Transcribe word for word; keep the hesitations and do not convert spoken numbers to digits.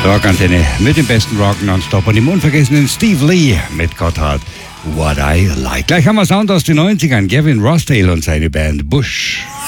Rockantenne mit dem besten Rock nonstop und dem unvergessenen Steve Lee mit Gotthard What I Like. Gleich haben wir Sound aus den neunzigern, Gavin Rossdale und seine Band Bush.